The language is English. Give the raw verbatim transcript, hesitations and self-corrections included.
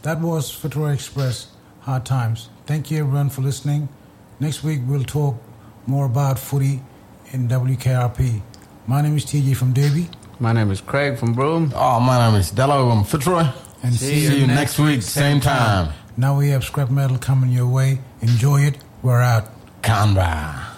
That was Fitzroy Express, Hard Times. Thank you everyone for listening. Next week we'll talk more about footy in W K R P. My name is T J from Davie. My name is Craig from Broome. Oh, my name is Dello from Fitzroy. And see, see you next week, same time. Now we have scrap metal coming your way. Enjoy it. We're out. Canberra.